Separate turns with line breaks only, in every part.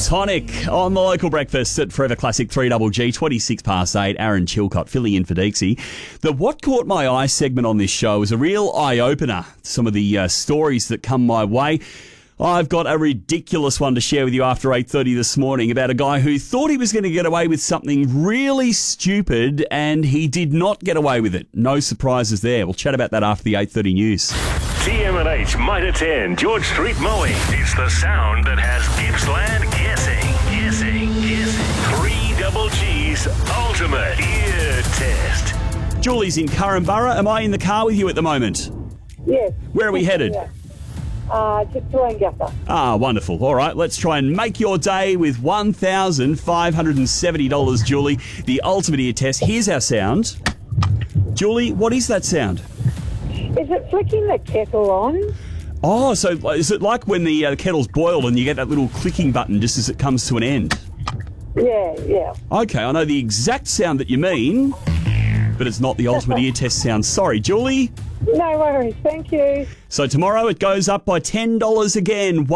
Tonic on the local breakfast at Forever Classic 3GG, 26 past 8. Aaron Chilcott filling in for Deeksy. The What Caught My Eye segment on this show is a real eye-opener. Some of the stories that come my way. I've got a ridiculous one to share with you after 8:30 this morning about a guy who thought he was going to get away with something really stupid and he did not get away with it. No surprises there. We'll chat about that after the 8:30 news.
TM&H Mitre 10 George Street Mowing. It's the sound that has Gippsland guessing. 3GG's ultimate ear test.
Julie's in Currumborough. Am I in the car with you at the moment?
Yes.
Where are we headed?
Yeah. Just to Langappa.
Ah, wonderful. All right, let's try and make your day with $1,570, Julie. The ultimate ear test. Here's our sound. Julie, what is that sound?
Is it flicking the kettle on?
Oh, so is it like when the kettle's boiled and you get that little clicking button just as it comes to an end?
Yeah.
Okay, I know the exact sound that you mean, but it's not the ultimate ear test sound. Sorry, Julie.
No worries, thank you.
So tomorrow it goes up by $10 again,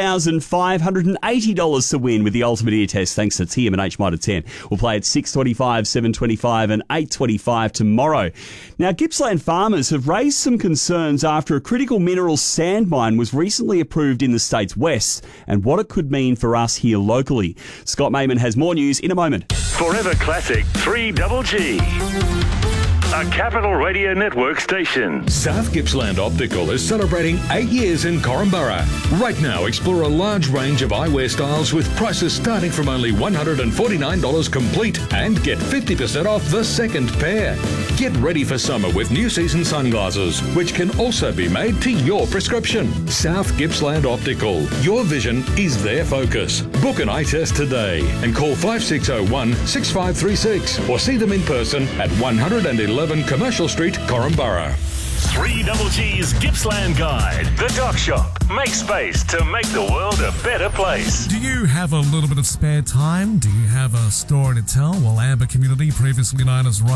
$1,580 to win with the ultimate ear test, thanks to TM&H Mitre 10. We'll play at 6:25, 7:25 and 8:25 tomorrow. Now, Gippsland farmers have raised some concerns after a critical mineral sand mine was recently approved in the state's west and what it could mean for us here locally. Scott Mayman has more news in a moment.
Forever Classic 3GG. A Capital Radio Network station.
South Gippsland Optical is celebrating 8 years in Corumburra. Right now, explore a large range of eyewear styles with prices starting from only $149 complete and get 50% off the second pair. Get ready for summer with new season sunglasses, which can also be made to your prescription. South Gippsland Optical. Your vision is their focus. Book an eye test today and call 5601-6536 or see them in person at 111 Commercial Street, Corumburra.
3GG's Gippsland Guide. The Doc Shop. Make space to make the world a better place.
Do you have a little bit of spare time? Do you have a story to tell? Well, Amber Community, previously known as